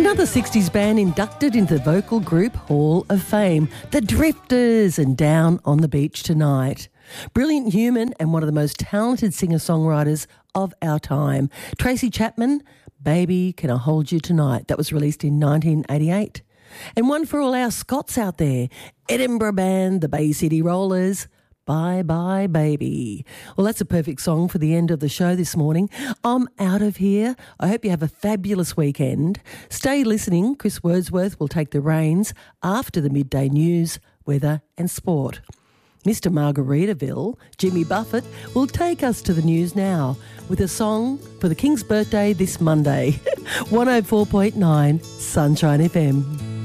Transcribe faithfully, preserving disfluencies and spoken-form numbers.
Another sixties band inducted into the Vocal Group Hall of Fame, The Drifters, and Down on the Beach Tonight. Brilliant human and one of the most talented singer-songwriters of our time. Tracy Chapman, Baby Can I Hold You Tonight. That was released in nineteen eighty-eight. And one for all our Scots out there, Edinburgh band, the Bay City Rollers, Bye Bye Baby. Well, that's a perfect song for the end of the show this morning. I'm out of here. I hope you have a fabulous weekend. Stay listening. Chris Wordsworth will take the reins after the midday news, weather and sport. Mister Margaritaville, Jimmy Buffett, will take us to the news now with a song for the King's birthday this Monday. one oh four point nine Sunshine F M.